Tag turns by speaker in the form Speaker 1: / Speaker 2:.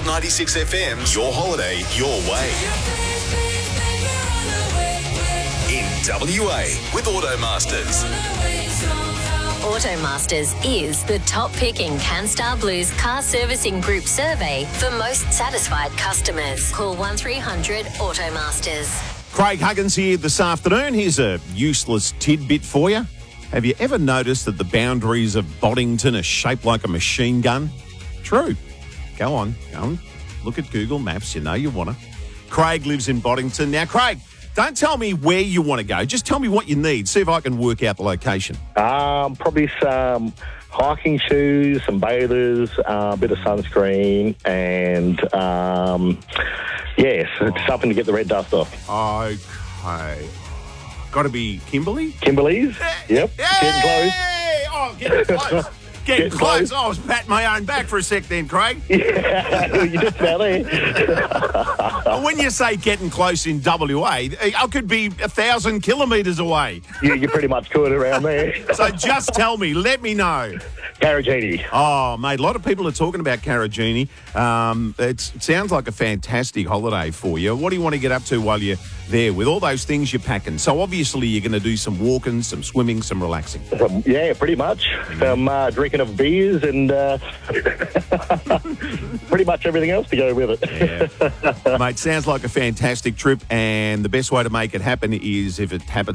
Speaker 1: Gold 96 FM, your holiday, your way. In WA with Automasters.
Speaker 2: Automasters is the top-picking CanStar Blues car servicing group survey for most satisfied customers. Call 1300 Automasters.
Speaker 3: Craig Huggins here this afternoon. Here's a useless tidbit for you. Have you ever noticed that the boundaries of Boddington are shaped like a machine gun? True. Go on, look at Google Maps. You know you want to. Craig lives in Boddington. Now, Craig, don't tell me where you want to go. Just tell me what you need. See if I can work out the location.
Speaker 4: Probably some hiking shoes, some bathers, a bit of sunscreen, and something to get the red dust off.
Speaker 3: Okay. Got to be Kimberley?
Speaker 4: Kimberley's? Yep. Getting close.
Speaker 3: Oh, getting close. Getting close. I was patting my own back for a sec then, Craig.
Speaker 4: Yeah, you just about there.
Speaker 3: When you say getting close in WA, I could be 1,000 kilometres away.
Speaker 4: You pretty much could around there.
Speaker 3: So just tell me, let me know.
Speaker 4: Carragini.
Speaker 3: Oh, mate, a lot of people are talking about Carragini. It sounds like a fantastic holiday for you. What do you want to get up to while you're there with all those things you're packing? So obviously you're going to do some walking, some swimming, some relaxing.
Speaker 4: Yeah, pretty much. Some drinking of beers and pretty much everything else to go with it.
Speaker 3: Yeah. Mate, sounds like a fantastic trip, and the best way to make it happen is if it happens